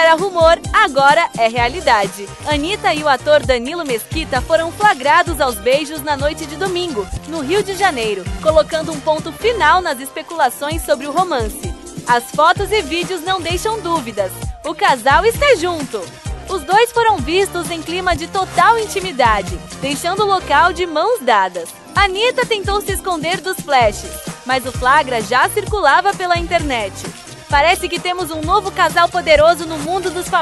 era rumor, agora é realidade. Anitta e o ator Danilo Mesquita foram flagrados aos beijos na noite de domingo, no Rio de Janeiro, colocando um ponto final nas especulações sobre o romance. As fotos e vídeos não deixam dúvidas. O casal está junto. Os dois foram vistos em clima de total intimidade, deixando o local de mãos dadas. Anitta tentou se esconder dos flashes, mas o flagra já circulava pela internet. Parece que temos um novo casal poderoso no mundo dos famosos.